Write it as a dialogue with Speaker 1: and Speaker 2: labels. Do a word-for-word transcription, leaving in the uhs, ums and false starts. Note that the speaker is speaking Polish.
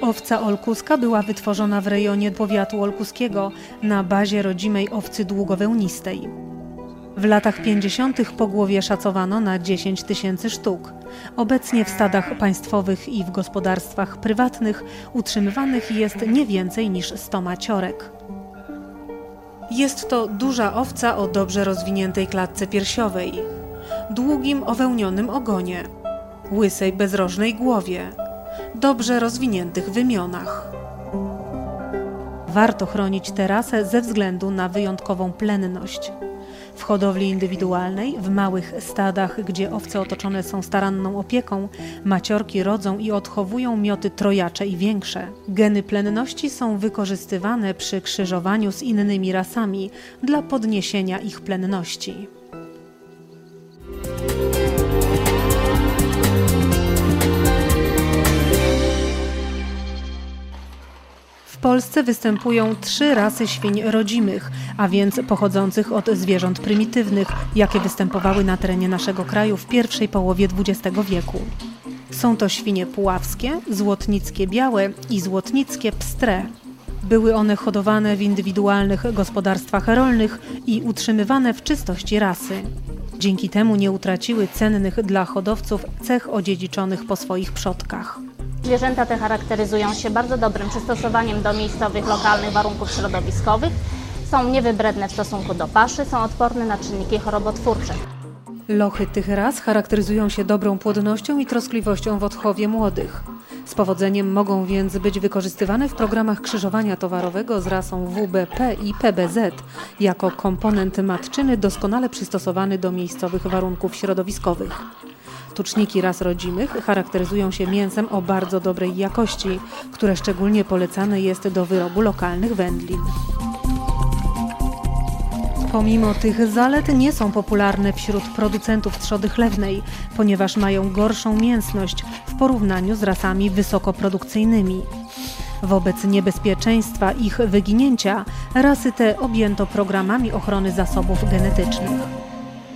Speaker 1: Owca olkuska była wytworzona w rejonie powiatu olkuskiego na bazie rodzimej owcy długowełnistej. W latach pięćdziesiątych pogłowie szacowano na dziesięć tysięcy sztuk. Obecnie w stadach państwowych i w gospodarstwach prywatnych utrzymywanych jest nie więcej niż sto maciorek. Jest to duża owca o dobrze rozwiniętej klatce piersiowej, długim owełnionym ogonie, łysej bezrożnej głowie, dobrze rozwiniętych wymionach. Warto chronić tę rasę ze względu na wyjątkową plenność. W hodowli indywidualnej, w małych stadach, gdzie owce otoczone są staranną opieką, maciorki rodzą i odchowują mioty trojacze i większe. Geny plenności są wykorzystywane przy krzyżowaniu z innymi rasami dla podniesienia ich plenności. W Polsce występują trzy rasy świń rodzimych, a więc pochodzących od zwierząt prymitywnych, jakie występowały na terenie naszego kraju w pierwszej połowie dwudziestego wieku. Są to świnie puławskie, złotnickie białe i złotnickie pstre. Były one hodowane w indywidualnych gospodarstwach rolnych i utrzymywane w czystości rasy. Dzięki temu nie utraciły cennych dla hodowców cech odziedziczonych po swoich przodkach.
Speaker 2: Zwierzęta te charakteryzują się bardzo dobrym przystosowaniem do miejscowych, lokalnych warunków środowiskowych, są niewybredne w stosunku do paszy, są odporne na czynniki chorobotwórcze.
Speaker 1: Lochy tych ras charakteryzują się dobrą płodnością i troskliwością w odchowie młodych. Z powodzeniem mogą więc być wykorzystywane w programach krzyżowania towarowego z rasą W B P i P B Z jako komponent matczyny doskonale przystosowany do miejscowych warunków środowiskowych. Tuczniki ras rodzimych charakteryzują się mięsem o bardzo dobrej jakości, które szczególnie polecane jest do wyrobu lokalnych wędlin. Pomimo tych zalet nie są popularne wśród producentów trzody chlewnej, ponieważ mają gorszą mięsność w porównaniu z rasami wysokoprodukcyjnymi. Wobec niebezpieczeństwa ich wyginięcia rasy te objęto programami ochrony zasobów genetycznych.